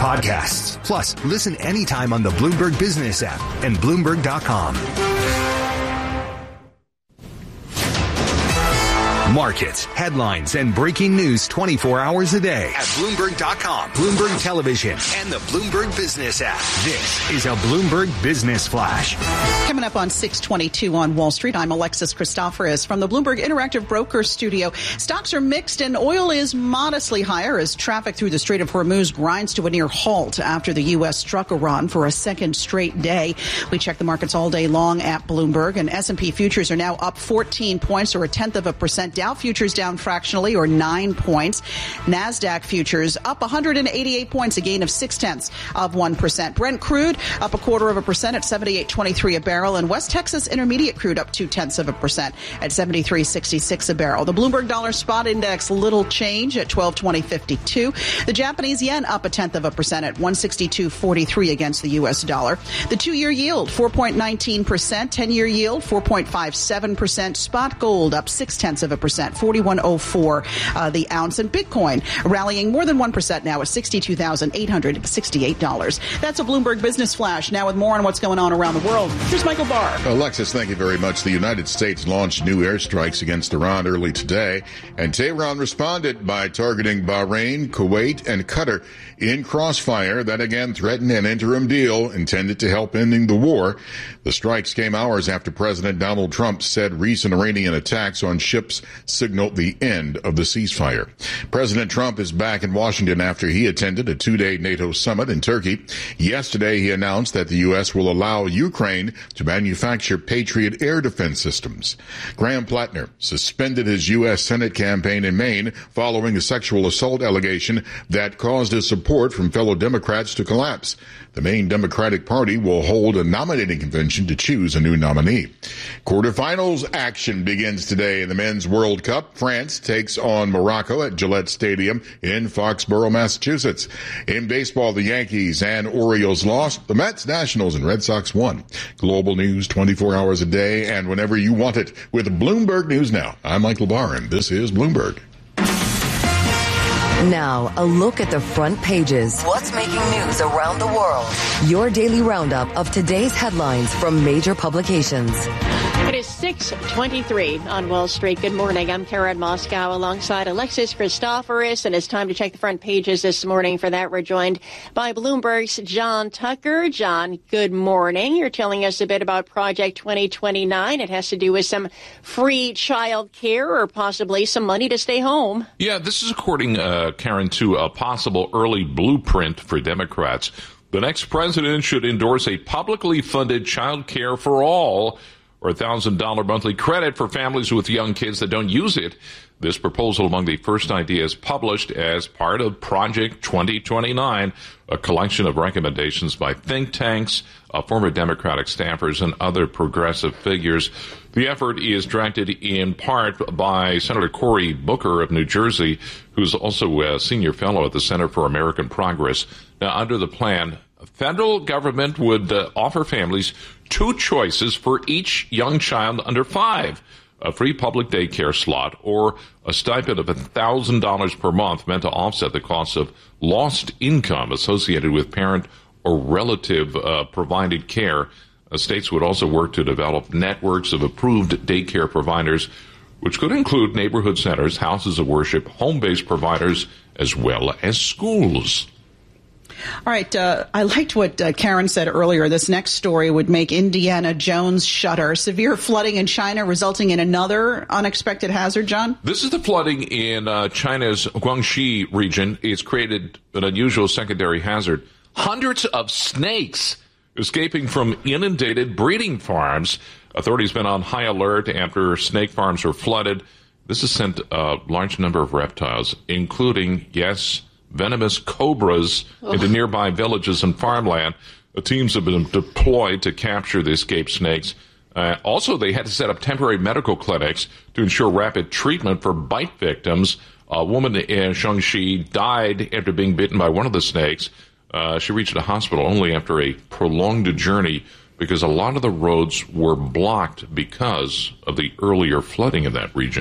podcasts. Plus, listen anytime on the Bloomberg Business app and Bloomberg.com. Markets, headlines, and breaking news 24 hours a day at Bloomberg.com, Bloomberg Television, and the Bloomberg Business app. This is a Bloomberg Business Flash. Coming up on 622 on Wall Street, I'm Alexis Christoforous from the Bloomberg Interactive Broker Studio. Stocks are mixed and oil is modestly higher as traffic through the Strait of Hormuz grinds to a near halt after the U.S. struck Iran for a second straight day. We check the markets all day long at Bloomberg, and S&P futures are now up 14 points or 0.1%. Dow futures down fractionally or 9 points. NASDAQ futures up 188 points, a gain of 0.6%. Brent crude up 0.25% at 78.23 a barrel, and West Texas Intermediate crude up 0.2% at 73.66 a barrel. The Bloomberg Dollar Spot Index little change at 1220.52. The Japanese yen up 0.1% at 162.43 against the U.S. dollar. The 2-year yield 4.19%, 10-year yield 4.57%. Spot gold up 0.6%. 41.04 the ounce, and Bitcoin rallying more than 1% now at $62,868. That's a Bloomberg Business Flash. Now with more on what's going on around the world, here's Michael Barr. Alexis, thank you very much. The United States launched new airstrikes against Iran early today, and Tehran responded by targeting Bahrain, Kuwait, and Qatar in crossfire that again threatened an interim deal intended to help ending the war. The strikes came hours after President Donald Trump said recent Iranian attacks on ships signaled the end of the ceasefire. President Trump is back in Washington after he attended a 2-day NATO summit in Turkey. Yesterday, he announced that the U.S. will allow Ukraine to manufacture Patriot air defense systems. Graham Plattner suspended his U.S. Senate campaign in Maine following a sexual assault allegation that caused his support from fellow Democrats to collapse. The Maine Democratic Party will hold a nominating convention to choose a new nominee. Quarterfinals action begins today in the Men's World Cup. France takes on Morocco at Gillette Stadium in Foxborough, Massachusetts. In baseball, the Yankees and Orioles lost. The Mets, Nationals, and Red Sox won. Global news 24 hours a day and whenever you want it with Bloomberg News Now. I'm Michael Barr, and this is Bloomberg. Now, a look at the front pages. What's making news around the world? Your daily roundup of today's headlines from major publications. It is 6:23 on Wall Street. Good morning. I'm Karen Moscow alongside Alexis Christoforous, and it's time to check the front pages this morning. For that, we're joined by Bloomberg's John Tucker. John, good morning. You're telling us a bit about Project 2029. It has to do with some free child care or possibly some money to stay home. Yeah, this is according, Karen, to a possible early blueprint for Democrats. The next president should endorse a publicly funded child care for all, or $1,000 monthly credit for families with young kids that don't use it. This proposal among the first ideas published as part of Project 2029, a collection of recommendations by think tanks, former Democratic staffers, and other progressive figures. The effort is directed in part by Senator Cory Booker of New Jersey, who's also a senior fellow at the Center for American Progress. Now, under the plan, the federal government would offer families 2 choices for each young child under 5. A free public daycare slot or a stipend of $1,000 per month meant to offset the cost of lost income associated with parent or relative provided care. States would also work to develop networks of approved daycare providers, which could include neighborhood centers, houses of worship, home-based providers, as well as schools. All right. I liked what Karen said earlier. This next story would make Indiana Jones shudder. Severe flooding in China resulting in another unexpected hazard, John? This is the flooding in China's Guangxi region. It's created an unusual secondary hazard. Hundreds of snakes escaping from inundated breeding farms. Authorities been on high alert after snake farms were flooded. This has sent a large number of reptiles, including, yes, venomous cobras into nearby villages and farmland. The teams have been deployed to capture the escaped snakes. Also, they had to set up temporary medical clinics to ensure rapid treatment for bite victims. A woman in Shaanxi died after being bitten by one of the snakes. She reached a hospital only after a prolonged journey because a lot of the roads were blocked because of the earlier flooding in that region.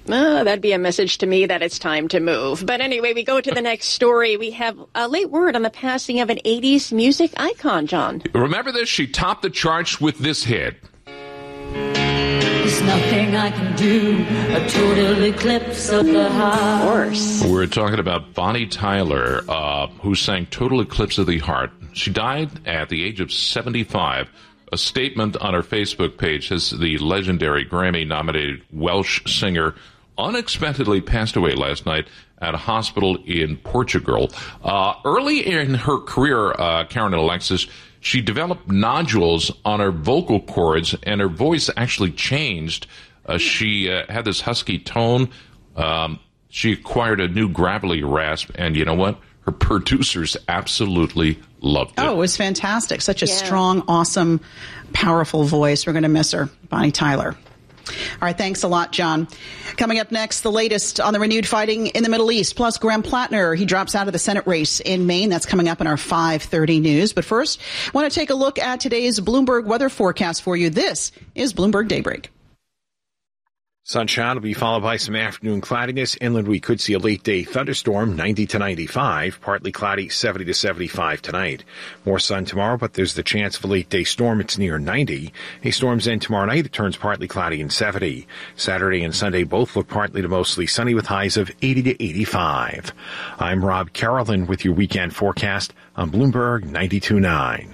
That'd be a message to me that it's time to move. But anyway, we go to the next story. We have a late word on the passing of an 80s music icon, John. Remember this? She topped the charts with this hit. There's nothing I can do, a total eclipse of the heart. Of course. We're talking about Bonnie Tyler, who sang Total Eclipse of the Heart. She died at the age of 75. A statement on her Facebook page says the legendary Grammy-nominated Welsh singer unexpectedly passed away last night at a hospital in Portugal. Early in her career, Karen and Alexis, she developed nodules on her vocal cords, and her voice actually changed. She had this husky tone. She acquired a new gravelly rasp, and you know what? Her producers absolutely loved it. Oh, it was fantastic. Such a strong, awesome, powerful voice. We're going to miss her, Bonnie Tyler. All right, thanks a lot, John. Coming up next, the latest on the renewed fighting in the Middle East. Plus, Graham Plattner, he drops out of the Senate race in Maine. That's coming up in our 5:30 news. But first, I want to take a look at today's Bloomberg weather forecast for you. This is Bloomberg Daybreak. Sunshine will be followed by some afternoon cloudiness. Inland, we could see a late-day thunderstorm, 90 to 95. Partly cloudy, 70 to 75 tonight. More sun tomorrow, but there's the chance of a late-day storm. It's near 90. A storm's end tomorrow night. It turns partly cloudy and 70. Saturday and Sunday both look partly to mostly sunny with highs of 80 to 85. I'm Rob Carolyn with your weekend forecast on Bloomberg 92.9.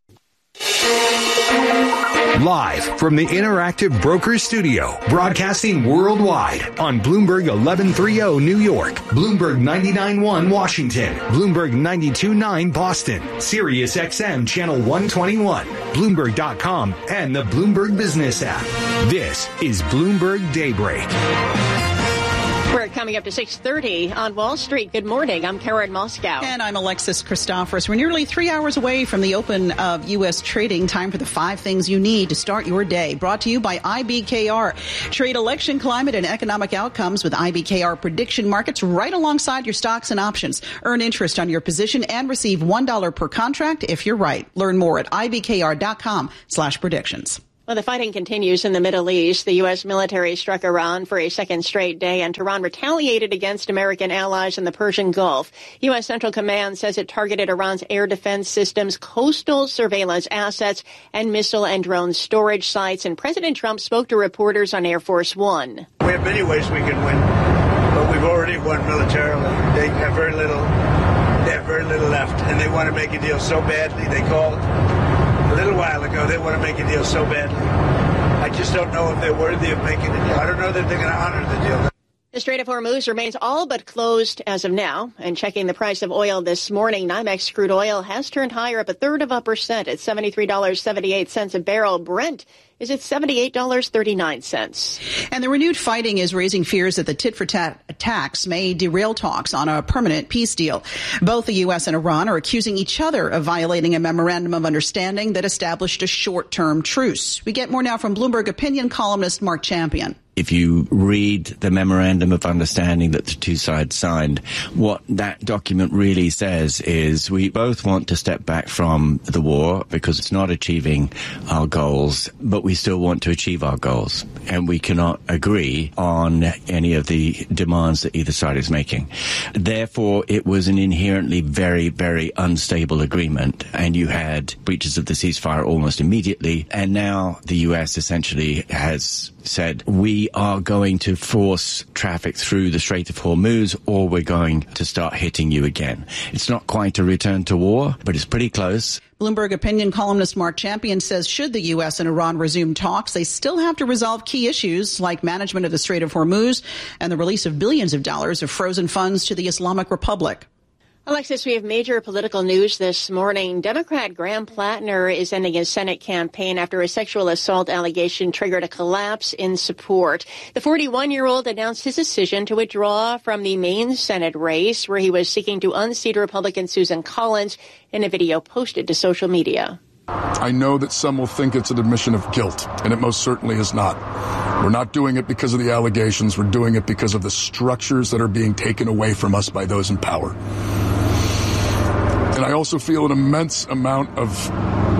Live from the Interactive Brokers Studio, broadcasting worldwide on Bloomberg 1130 New York, Bloomberg 99.1 Washington, Bloomberg 92.9 Boston, Sirius XM Channel 121, Bloomberg.com, and the Bloomberg Business app. This is Bloomberg Daybreak. We're coming up to 6:30 on Wall Street. Good morning. I'm Karen Moscow. And I'm Alexis Christoforous. We're nearly 3 hours away from the open of U.S. trading. Time for the 5 things you need to start your day. Brought to you by IBKR. Trade election, climate, and economic outcomes with IBKR prediction markets right alongside your stocks and options. Earn interest on your position and receive $1 per contract if you're right. Learn more at ibkr.com/predictions. Well, the fighting continues in the Middle East. The U.S. military struck Iran for a second straight day, and Tehran retaliated against American allies in the Persian Gulf. U.S. Central Command says it targeted Iran's air defense systems, coastal surveillance assets, and missile and drone storage sites. And President Trump spoke to reporters on Air Force One. We have many ways we can win, but we've already won militarily. They have very little left, and they want to make a deal so badly. They called a little while ago. They want to make a deal so badly. I just don't know if they're worthy of making a deal. I don't know that they're going to honor the deal. The Strait of Hormuz remains all but closed as of now. And checking the price of oil this morning, NYMEX crude oil has turned higher up 1/3% at $73.78 a barrel. Brent is at $78.39. And the renewed fighting is raising fears that the tit-for-tat attacks may derail talks on a permanent peace deal. Both the U.S. and Iran are accusing each other of violating a memorandum of understanding that established a short-term truce. We get more now from Bloomberg opinion columnist Mark Champion. If you read the memorandum of understanding that the two sides signed, what that document really says is we both want to step back from the war because it's not achieving our goals, but we still want to achieve our goals. And we cannot agree on any of the demands that either side is making. Therefore, it was an inherently very, very unstable agreement. And you had breaches of the ceasefire almost immediately. And now the U.S. essentially has said, we are going to force traffic through the Strait of Hormuz, or we're going to start hitting you again. It's not quite a return to war, but it's pretty close. Bloomberg opinion columnist Mark Champion says should the U.S. and Iran resume talks, they still have to resolve key issues like management of the Strait of Hormuz and the release of billions of dollars of frozen funds to the Islamic Republic. Alexis, we have major political news this morning. Democrat Graham Plattner is ending his Senate campaign after a sexual assault allegation triggered a collapse in support. The 41-year-old announced his decision to withdraw from the Maine Senate race, where he was seeking to unseat Republican Susan Collins, in a video posted to social media. I know that some will think it's an admission of guilt, and it most certainly is not. We're not doing it because of the allegations. We're doing it because of the structures that are being taken away from us by those in power. And I also feel an immense amount of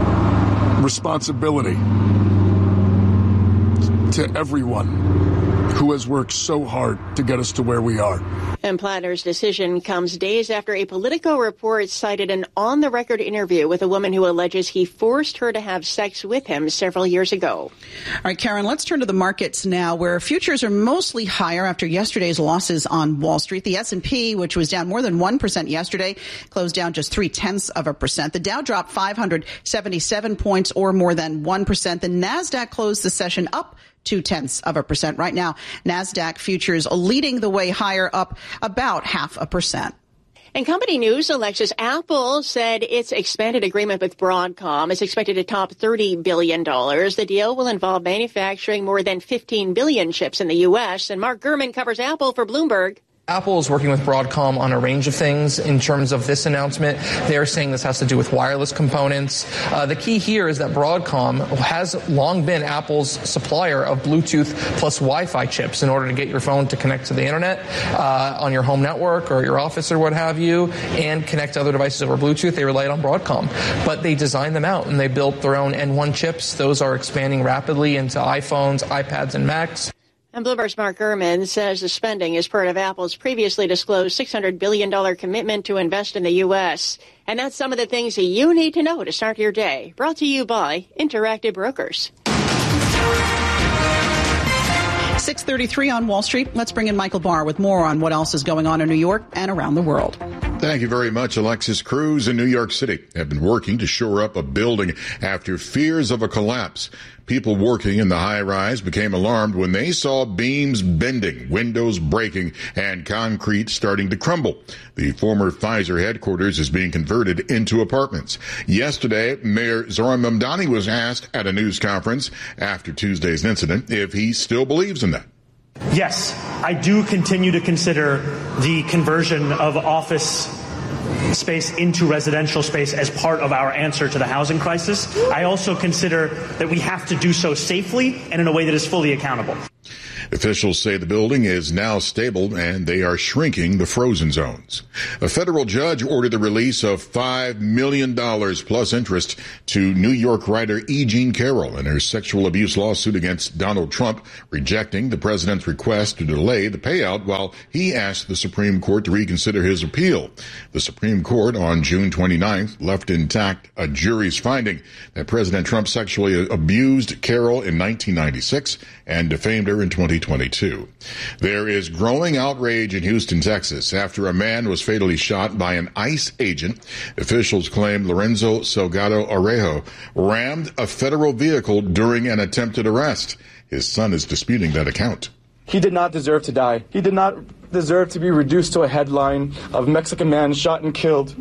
responsibility to everyone who has worked so hard to get us to where we are. And Plattner's decision comes days after a Politico report cited an on-the-record interview with a woman who alleges he forced her to have sex with him several years ago. All right, Karen, let's turn to the markets now, where futures are mostly higher after yesterday's losses on Wall Street. The S&P, which was down more than 1% yesterday, closed down just 0.3%. The Dow dropped 577 points, or more than 1%. The Nasdaq closed the session up 0.2%. Right now, Nasdaq futures leading the way higher, up about 0.5%. In company news, Alexis, Apple said its expanded agreement with Broadcom is expected to top $30 billion. The deal will involve manufacturing more than 15 billion chips in the U.S. And Mark Gurman covers Apple for Bloomberg. Apple is working with Broadcom on a range of things in terms of this announcement. They're saying this has to do with wireless components. The key here is that Broadcom has long been Apple's supplier of Bluetooth plus Wi-Fi chips in order to get your phone to connect to the internet on your home network or your office or what have you, and connect to other devices over Bluetooth. They relied on Broadcom, but they designed them out and they built their own N1 chips. Those are expanding rapidly into iPhones, iPads, and Macs. And Bloomberg's Mark Gurman says the spending is part of Apple's previously disclosed $600 billion commitment to invest in the U.S. And that's some of the things that you need to know to start your day. Brought to you by Interactive Brokers. 6:33 on Wall Street. Let's bring in Michael Barr with more on what else is going on in New York and around the world. Thank you very much. Alexis. Crews in New York City have been working to shore up a building after fears of a collapse. People working in the high-rise became alarmed when they saw beams bending, windows breaking, and concrete starting to crumble. The former Pfizer headquarters is being converted into apartments. Yesterday, Mayor Zohran Mamdani was asked at a news conference after Tuesday's incident if he still believes in that. Yes, I do continue to consider the conversion of office space into residential space as part of our answer to the housing crisis. I also consider that we have to do so safely and in a way that is fully accountable. Officials say the building is now stable and they are shrinking the frozen zones. A federal judge ordered the release of $5 million plus interest to New York writer E. Jean Carroll in her sexual abuse lawsuit against Donald Trump, rejecting the president's request to delay the payout while he asked the Supreme Court to reconsider his appeal. The Supreme Court on June 29th left intact a jury's finding that President Trump sexually abused Carroll in 1996 and defamed her in 2022. There is growing outrage in Houston, Texas, after a man was fatally shot by an ICE agent. Officials claim Lorenzo Salgado Orejo rammed a federal vehicle during an attempted arrest. His son is disputing that account. He did not deserve to die. He did not deserve to be reduced to a headline of Mexican man shot and killed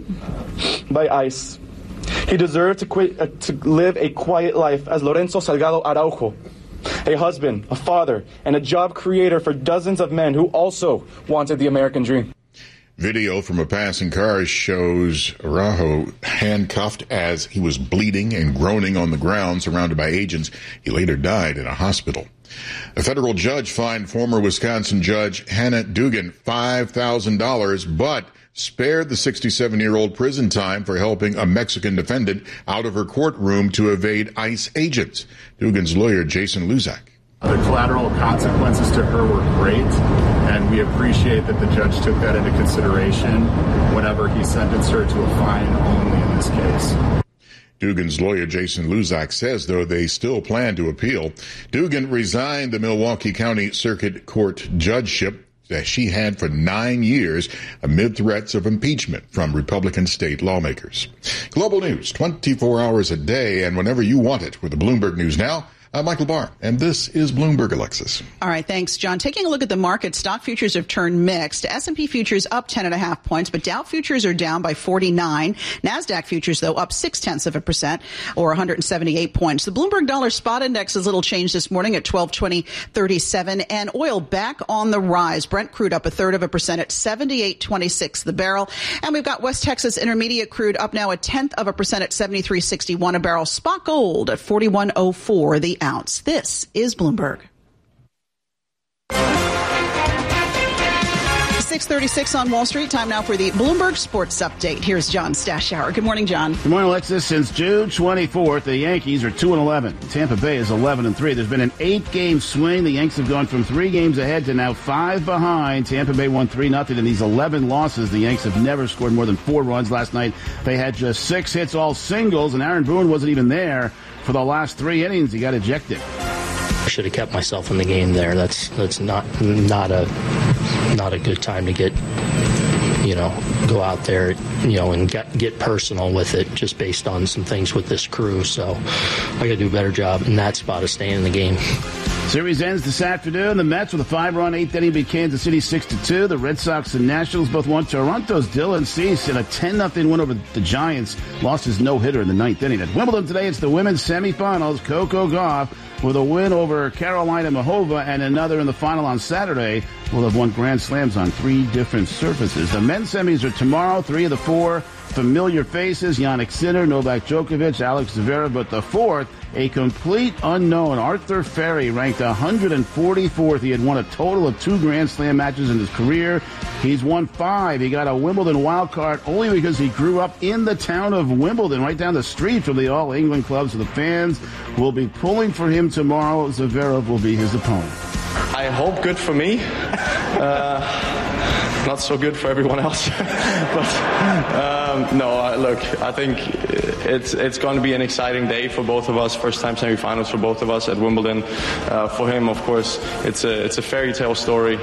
by ICE. He deserved to live a quiet life as Lorenzo Salgado Araujo, a husband, a father, and a job creator for dozens of men who also wanted the American dream. Video from a passing car shows Araujo handcuffed as he was bleeding and groaning on the ground, surrounded by agents. He later died in a hospital. A federal judge fined former Wisconsin Judge Hannah Dugan $5,000, but spared the 67-year-old prison time for helping a Mexican defendant out of her courtroom to evade ICE agents. Dugan's lawyer, Jason Luzak. The collateral consequences to her were great, and we appreciate that the judge took that into consideration whenever he sentenced her to a fine only in this case. Dugan's lawyer, Jason Luzak, says, though, they still plan to appeal. Dugan resigned the Milwaukee County Circuit Court judgeship that she had for 9 years amid threats of impeachment from Republican state lawmakers. Global news, 24 hours a day and whenever you want it with the Bloomberg News Now. I'm Michael Barr, and this is Bloomberg, Alexis. All right, thanks, John. Taking a look at the market, stock futures have turned mixed. S&P futures up 10.5 points, but Dow futures are down by 49. NASDAQ futures, though, up 0.6%, or 178 points. The Bloomberg Dollar Spot Index is little changed this morning at 1220.37, and oil back on the rise. Brent crude up 0.3% at 78.26 the barrel. And we've got West Texas Intermediate crude up now 0.1% at 73.61 a barrel. Spot gold at 41.04 the ounce. This is Bloomberg. 6:36 on Wall Street. Time now for the Bloomberg Sports Update. Here's John Stashower. Good morning, John. Good morning, Alexis. Since June 24th, the Yankees are 2-11. Tampa Bay is 11-3. There's been an 8-game swing. The Yanks have gone from 3 games ahead to now 5 behind. Tampa Bay won 3-0. In these 11 losses, the Yanks have never scored more than 4 runs. Last night, they had just 6 hits, all singles, and Aaron Boone wasn't even there for the last 3 innings. He got ejected. I should have kept myself in the game there. That's not a good time to get, go out there, and get personal with it just based on some things with this crew. So I got to do a better job in that spot of staying in the game. Series ends this afternoon. The Mets with a 5-run 8th inning beat Kansas City 6-2. The Red Sox and Nationals both won. Toronto's Dylan Cease in a 10-0 win over the Giants lost his no-hitter in the 9th inning. At Wimbledon today, it's the women's semifinals. Coco Gauff with a win over Carolina Mahova and another in the final on Saturday will have won Grand Slams on 3 different surfaces. The men's semis are tomorrow. 3 of the 4 familiar faces, Jannik Sinner, Novak Djokovic, Alex Zverev, but the 4th, a complete unknown, Arthur Ferry, ranked 144th. He had won a total of 2 Grand Slam matches in his career. He's won 5. He got a Wimbledon wild card only because he grew up in the town of Wimbledon, right down the street from the All England club. So the fans will be pulling for him tomorrow. Zverev will be his opponent. I hope good for me. Not so good for everyone else. Look, I think it's going to be an exciting day for both of us. First time semifinals for both of us at Wimbledon. For him, of course, it's a fairy tale story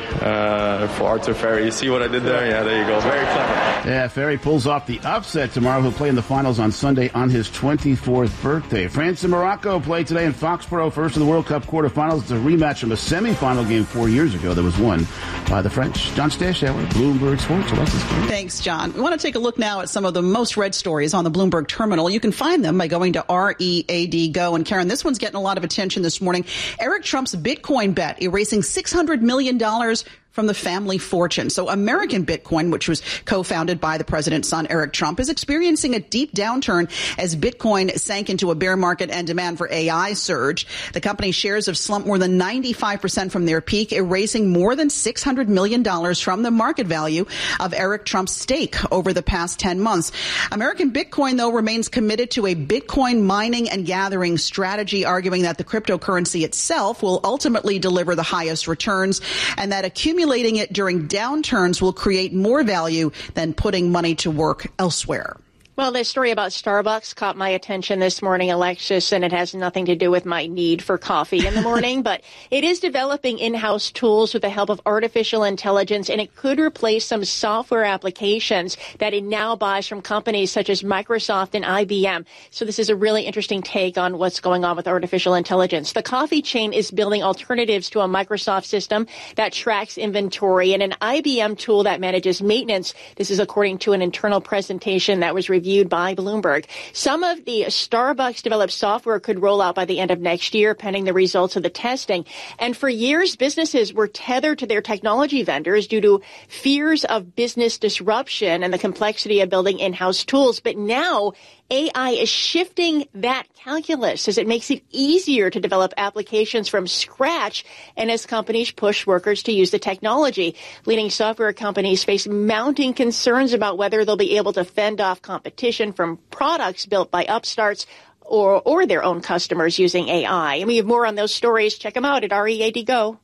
for Arthur Ferry. You see what I did there? Yeah, there you go. Very clever. Yeah, Ferry pulls off the upset tomorrow. He'll play in the finals on Sunday on his 24th birthday. France and Morocco play today in Foxborough, first of the World Cup quarterfinals. It's a rematch from a semifinal game 4 years ago that was won by the French. John Stashower, Bloomberg Sports. Thanks, John. We want to take a look now at some of the most read stories on the Bloomberg terminal. You can find them by going to READ Go. And Karen, this one's getting a lot of attention this morning. Eric Trump's Bitcoin bet erasing $600 million from the family fortune. So American Bitcoin, which was co-founded by the president's son, Eric Trump, is experiencing a deep downturn as Bitcoin sank into a bear market and demand for AI surged. The company's shares have slumped more than 95% from their peak, erasing more than $600 million from the market value of Eric Trump's stake over the past 10 months. American Bitcoin, though, remains committed to a Bitcoin mining and gathering strategy, arguing that the cryptocurrency itself will ultimately deliver the highest returns and that accumulating it during downturns will create more value than putting money to work elsewhere. Well, this story about Starbucks caught my attention this morning, Alexis, and it has nothing to do with my need for coffee in the morning, but it is developing in-house tools with the help of artificial intelligence, and it could replace some software applications that it now buys from companies such as Microsoft and IBM. So this is a really interesting take on what's going on with artificial intelligence. The coffee chain is building alternatives to a Microsoft system that tracks inventory and an IBM tool that manages maintenance. This is according to an internal presentation that was reviewed by Bloomberg. Some of the Starbucks-developed software could roll out by the end of next year, pending the results of the testing. And for years, businesses were tethered to their technology vendors due to fears of business disruption and the complexity of building in-house tools. But now, AI is shifting that calculus as it makes it easier to develop applications from scratch and as companies push workers to use the technology. Leading software companies face mounting concerns about whether they'll be able to fend off competition from products built by upstarts or their own customers using AI. And we have more on those stories. Check them out at READ Go.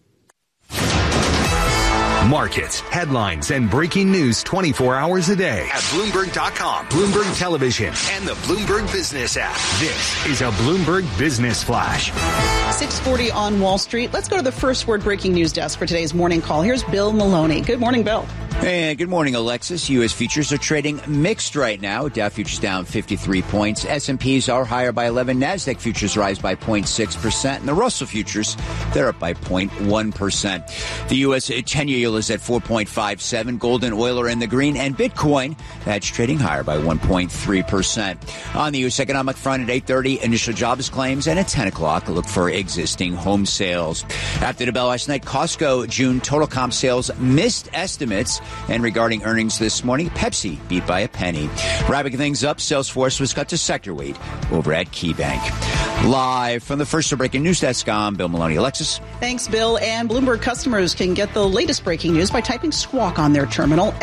Markets, headlines, and breaking news 24 hours a day at Bloomberg.com, Bloomberg Television, and the Bloomberg Business app. This is a Bloomberg Business Flash. 6:40 on Wall Street. Let's go to the First Word breaking news desk for today's morning call. Here's Bill Maloney. Good morning, Bill. Hey, good morning, Alexis. U.S. futures are trading mixed right now. Dow futures down 53 points. S&Ps are higher by 11. NASDAQ futures rise by 0.6%. And the Russell futures, they're up by 0.1%. The U.S. 10-year yield is at 4.57. Gold and oil are in the green. And Bitcoin, that's trading higher by 1.3%. On the U.S. economic front at 8:30, initial jobs claims. And at 10 o'clock, look for existing home sales. After the bell last night, Costco June total comp sales missed estimates. And regarding earnings this morning, Pepsi beat by a penny. Wrapping things up, Salesforce was cut to sector weight over at KeyBank. Live from the First Breaking News Desk, I'm Bill Maloney. Alexis. Thanks, Bill. And Bloomberg customers can get the latest breaking news by typing Squawk on their terminal,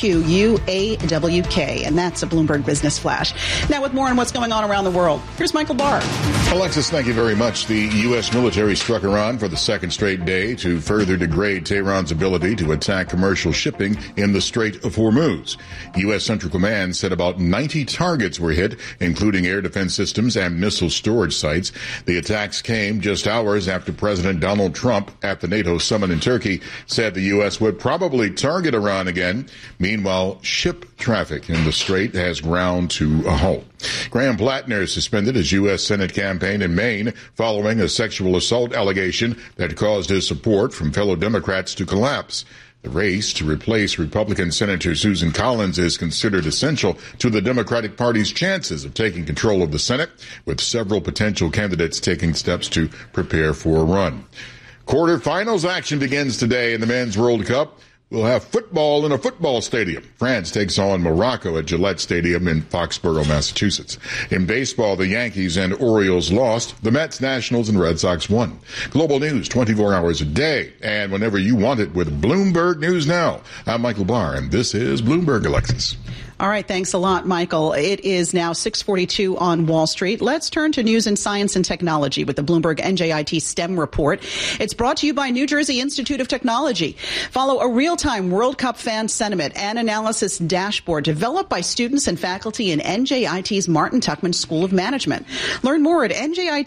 SQUAWK. And that's a Bloomberg Business Flash. Now with more on what's going on around the world, here's Michael Barr. Alexis, thank you very much. The U.S. military struck Iran for the second straight day to further degrade Tehran's ability to attack commercial shipping in the Strait of Hormuz. U.S. Central Command said about 90 targets were hit, including air defense systems and missile storage sites. The attacks came just hours after President Donald Trump at the NATO summit in Turkey said the U.S. would probably target Iran again. Meanwhile, ship traffic in the strait has ground to a halt. Graham Plattner suspended his U.S. Senate campaign in Maine following a sexual assault allegation that caused his support from fellow Democrats to collapse. The race to replace Republican Senator Susan Collins is considered essential to the Democratic Party's chances of taking control of the Senate, with several potential candidates taking steps to prepare for a run. Quarterfinals action begins today in the Men's World Cup. We'll have football in a football stadium. France takes on Morocco at Gillette Stadium in Foxborough, Massachusetts. In baseball, the Yankees and Orioles lost. The Mets, Nationals, and Red Sox won. Global news 24 hours a day and whenever you want it with Bloomberg News Now. I'm Michael Barr, and this is Bloomberg, Alexis. All right. Thanks a lot, Michael. It is now 6:42 on Wall Street. Let's turn to news in science and technology with the Bloomberg NJIT STEM report. It's brought to you by New Jersey Institute of Technology. Follow a real-time World Cup fan sentiment and analysis dashboard developed by students and faculty in NJIT's Martin Tuckman School of Management. Learn more at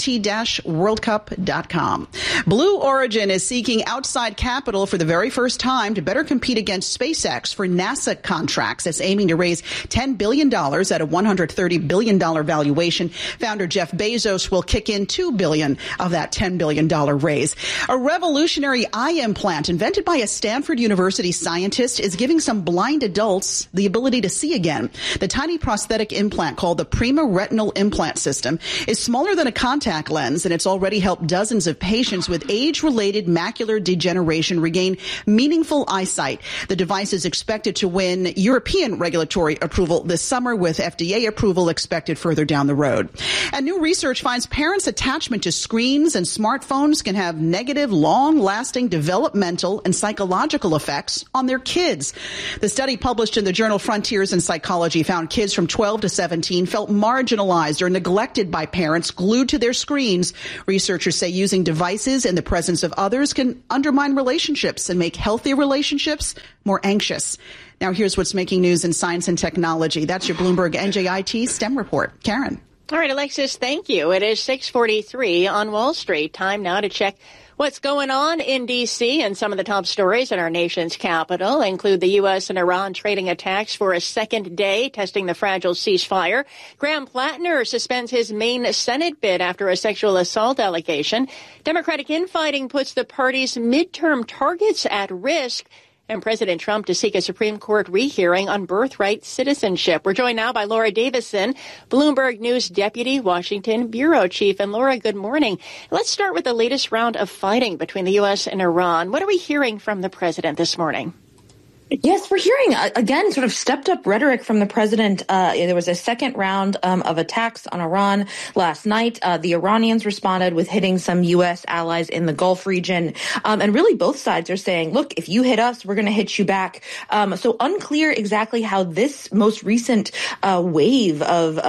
njit-worldcup.com. Blue Origin is seeking outside capital for the very first time to better compete against SpaceX for NASA contracts. It's aiming to raise $10 billion at a $130 billion valuation. Founder Jeff Bezos will kick in $2 billion of that $10 billion raise. A revolutionary eye implant invented by a Stanford University scientist is giving some blind adults the ability to see again. The tiny prosthetic implant called the Prima Retinal Implant System is smaller than a contact lens, and it's already helped dozens of patients with age-related macular degeneration regain meaningful eyesight. The device is expected to win European regulatory approval this summer, with FDA approval expected further down the road. And new research finds parents' attachment to screens and smartphones can have negative, long-lasting developmental and psychological effects on their kids. The study published in the journal Frontiers in Psychology found kids from 12 to 17 felt marginalized or neglected by parents glued to their screens. Researchers say using devices in the presence of others can undermine relationships and make healthy relationships more anxious. Now here's what's making news in science and technology. That's your Bloomberg NJIT STEM report. Karen. All right, Alexis, thank you. It is 6:43 on Wall Street. Time now to check what's going on in D.C. and some of the top stories in our nation's capital include the U.S. and Iran trading attacks for a second day, testing the fragile ceasefire. Graham Plattner suspends his Maine Senate bid after a sexual assault allegation. Democratic infighting puts the party's midterm targets at risk. And President Trump to seek a Supreme Court rehearing on birthright citizenship. We're joined now by Laura Davison, Bloomberg News Deputy Washington Bureau Chief. And Laura, good morning. Let's start with the latest round of fighting between the U.S. and Iran. What are we hearing from the president this morning? Yes, we're hearing, again, sort of stepped up rhetoric from the president. There was a second round of attacks on Iran last night. The Iranians responded with hitting some U.S. allies in the Gulf region. And really both sides are saying, look, if you hit us, we're going to hit you back. So unclear exactly how this most recent wave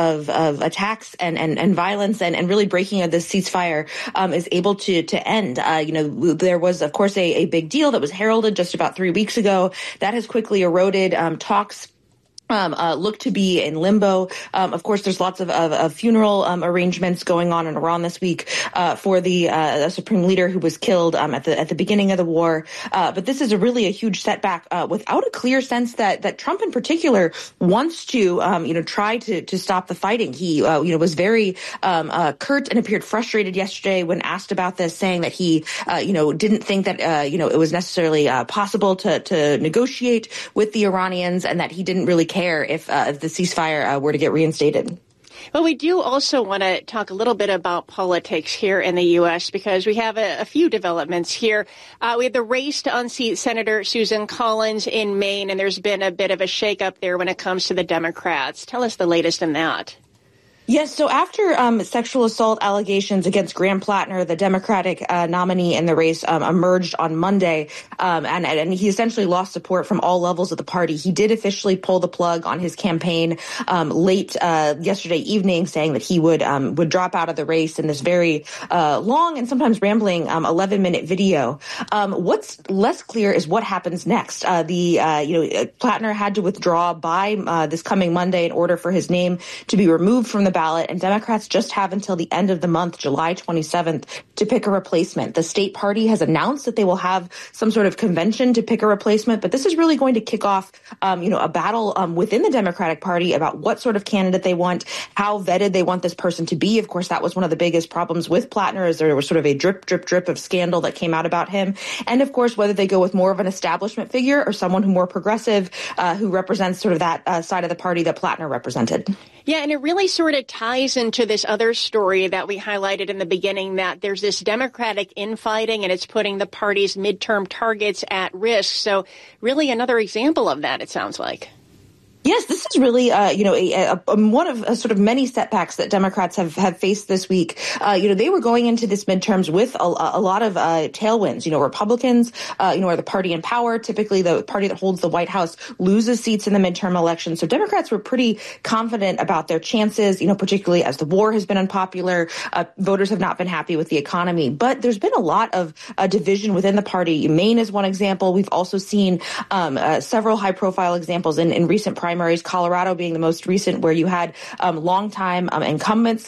of attacks and violence and really breaking of the ceasefire is able to end. There was, of course, a big deal that was heralded just about 3 weeks ago. That has quickly eroded. Talks look to be in limbo. Of course, there's lots of funeral arrangements going on in Iran this week for the supreme leader who was killed at the beginning of the war. But this is really a huge setback without a clear sense that Trump in particular wants to try to stop the fighting. He was very curt and appeared frustrated yesterday when asked about this, saying that he didn't think that it was necessarily possible to negotiate with the Iranians, and that he didn't really care if the ceasefire were to get reinstated. Well, we do also want to talk a little bit about politics here in the U.S. because we have a few developments here. We have the race to unseat Senator Susan Collins in Maine, and there's been a bit of a shakeup there when it comes to the Democrats. Tell us the latest in that. Yes. So after sexual assault allegations against Graham Plattner, the Democratic nominee in the race, emerged on Monday, and he essentially lost support from all levels of the party, he did officially pull the plug on his campaign late yesterday evening, saying that he would drop out of the race in this very long and sometimes rambling 11-minute video. What's less clear is what happens next. Plattner had to withdraw by this coming Monday in order for his name to be removed from the ballot, and Democrats just have until the end of the month, July 27th, to pick a replacement. The state party has announced that they will have some sort of convention to pick a replacement, but this is really going to kick off, a battle within the Democratic Party about what sort of candidate they want, how vetted they want this person to be. Of course, that was one of the biggest problems with Plattner, is there was sort of a drip of scandal that came out about him. And of course, whether they go with more of an establishment figure or someone who more progressive, who represents sort of that side of the party that Plattner represented. Yeah, and it really sort of ties into this other story that we highlighted in the beginning, that there's this Democratic infighting and it's putting the party's midterm targets at risk. So really another example of that, it sounds like. Yes, this is really, one of sort of many setbacks that Democrats have faced this week. They were going into this midterms with a lot of tailwinds. Republicans, are the party in power. Typically, the party that holds the White House loses seats in the midterm election. So Democrats were pretty confident about their chances, particularly as the war has been unpopular. Voters have not been happy with the economy. But there's been a lot of division within the party. Maine is one example. We've also seen several high-profile examples in recent primaries, Colorado being the most recent, where you had longtime incumbents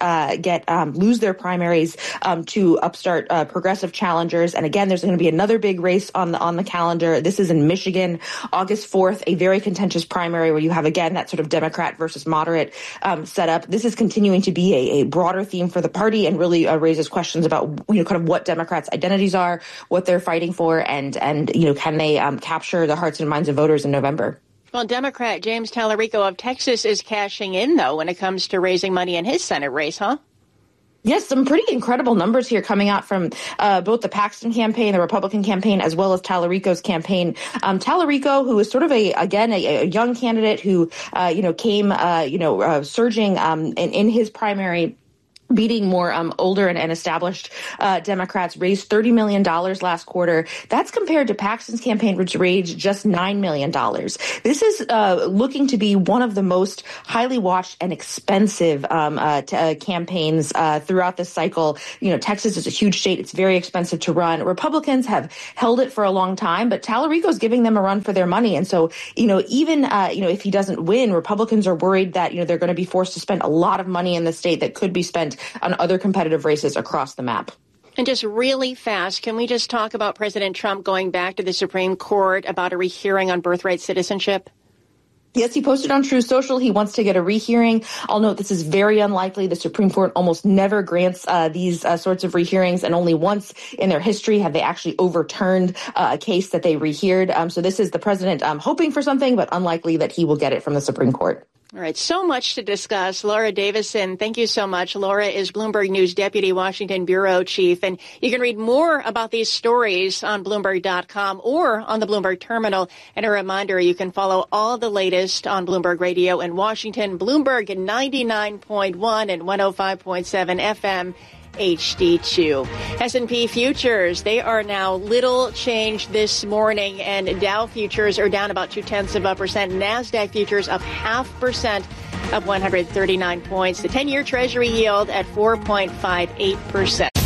lose their primaries to upstart progressive challengers. And again, there's going to be another big race on the calendar. This is in Michigan, August 4th, a very contentious primary where you have, again, that sort of Democrat versus moderate setup. This is continuing to be a broader theme for the party and really raises questions about, kind of what Democrats' identities are, what they're fighting for, and can they capture the hearts and minds of voters in November. Well, Democrat James Tallarico of Texas is cashing in, though, when it comes to raising money in his Senate race, huh? Yes, some pretty incredible numbers here coming out from both the Paxton campaign, the Republican campaign, as well as Tallarico's campaign. Tallarico, who is sort of a young candidate who, came, surging in his primary, beating more older and established Democrats, raised $30 million last quarter. That's compared to Paxton's campaign, which raised just $9 million. This is looking to be one of the most highly watched and expensive campaigns throughout this cycle. Texas is a huge state. It's very expensive to run. Republicans have held it for a long time, but Tallarico's giving them a run for their money. And so, even if he doesn't win, Republicans are worried that, they're going to be forced to spend a lot of money in the state that could be spent on other competitive races across the map. And just really fast, can we just talk about President Trump going back to the Supreme Court about a rehearing on birthright citizenship? Yes, he posted on Truth Social he wants to get a rehearing. I'll note this is very unlikely. The Supreme Court almost never grants these sorts of rehearings, and only once in their history have they actually overturned a case that they reheared. So this is the president hoping for something, but unlikely that he will get it from the Supreme Court. All right, so much to discuss. Laura Davison, thank you so much. Laura is Bloomberg News Deputy Washington Bureau Chief, and you can read more about these stories on Bloomberg.com or on the Bloomberg Terminal. And a reminder, you can follow all the latest on Bloomberg Radio in Washington, Bloomberg 99.1 and 105.7 FM. HD2. S&P futures, they are now little changed this morning, and Dow futures are down about 0.2%. NASDAQ futures up 0.5%, up 139 points. The 10-year Treasury yield at 4.58%.